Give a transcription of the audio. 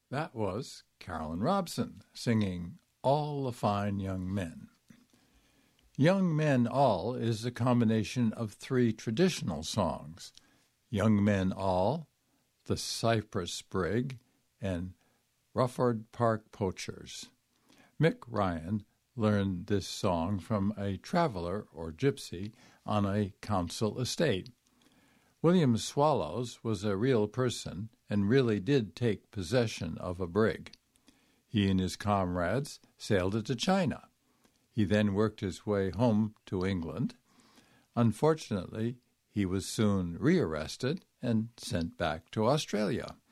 That was Carolyn Robson singing All the Fine Young Men. Young Men All is a combination of three traditional songs, Young Men All, The Cypress Brig, and Rufford Park Poachers. Mick Ryan learned this song from a traveler or gypsy on a council estate. William Swallows was a real person and really did take possession of a brig. He and his comrades sailed it to China. He then worked his way home to England. Unfortunately, he was soon rearrested and sent back to Australia.